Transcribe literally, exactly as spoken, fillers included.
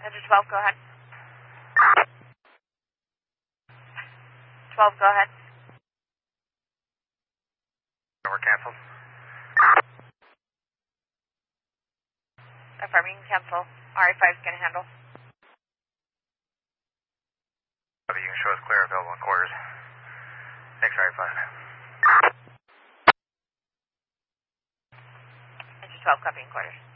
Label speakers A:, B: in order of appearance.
A: Engine twelve, go ahead. twelve, go ahead.
B: We're canceled.
A: Affirming, cancel. R A five is going to handle.
B: You can show us clear, available in quarters. Next R A five.
A: Engine twelve, copying quarters.